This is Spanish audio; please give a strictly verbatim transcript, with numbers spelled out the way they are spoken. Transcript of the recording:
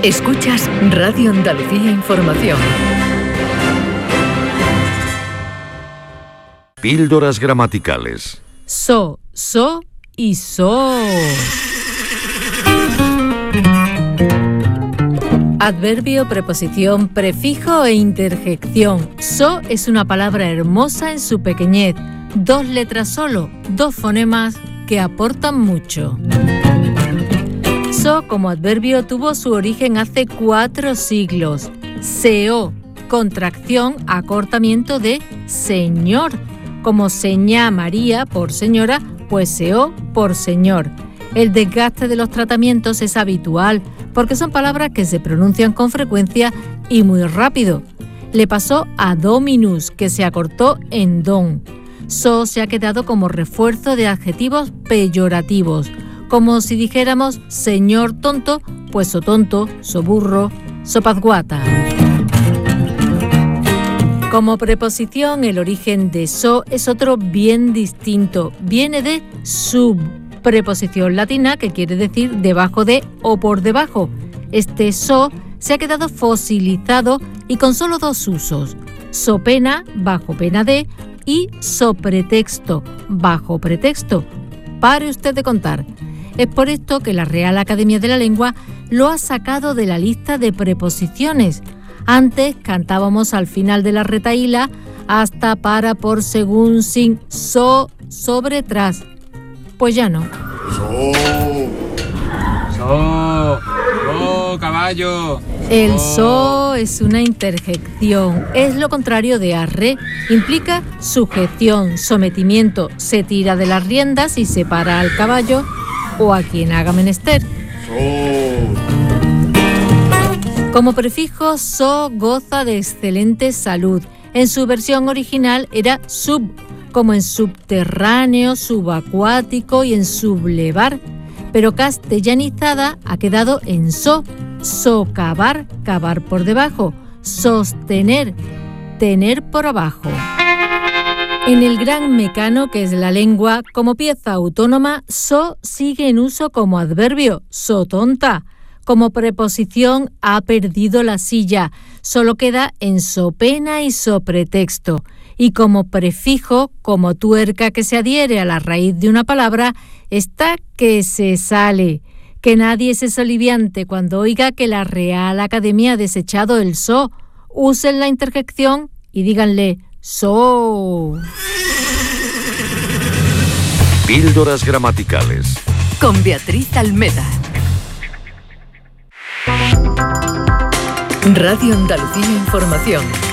Escuchas Radio Andalucía Información. Píldoras gramaticales. So, so y so. Adverbio, preposición, prefijo e interjección. So es una palabra hermosa en su pequeñez. Dos letras solo, dos fonemas que aportan mucho. So como adverbio tuvo su origen hace cuatro siglos. Seo, contracción, acortamiento de señor. Como señá María por señora, pues seo por señor. El desgaste de los tratamientos es habitual porque son palabras que se pronuncian con frecuencia y muy rápido. Le pasó a dominus, que se acortó en don. So se ha quedado como refuerzo de adjetivos peyorativos, como si dijéramos señor tonto, pues so tonto, so burro, so pazguata. Como preposición, el origen de so es otro bien distinto. Viene de sub, preposición latina que quiere decir debajo de o por debajo. Este so se ha quedado fosilizado y con solo dos usos: so pena, bajo pena de, y so pretexto, bajo pretexto. Pare usted de contar. Es por esto que la Real Academia de la Lengua lo ha sacado de la lista de preposiciones. Antes cantábamos al final de la retahíla hasta, para, por, según, sin, so, sobre, tras. Pues ya no. So, so, so, caballo. El so es una interjección, es lo contrario de arre, implica sujeción, sometimiento, se tira de las riendas y se para al caballo o a quien haga menester. Como prefijo, so goza de excelente salud. En su versión original era sub, como en subterráneo, subacuático y en sublevar, pero castellanizada ha quedado en so. Socavar, cavar por debajo. Sostener, tener por abajo. En el gran mecano que es la lengua, como pieza autónoma, so sigue en uso como adverbio, so tonta. Como preposición ha perdido la silla, solo queda en so pena y so pretexto. Y como prefijo, como tuerca que se adhiere a la raíz de una palabra, está que se sale. Que nadie se soliviante cuando oiga que la Real Academia ha desechado el so. Usen la interjección y díganle so. Píldoras gramaticales. Con Beatriz Almeda. Radio Andalucía Información.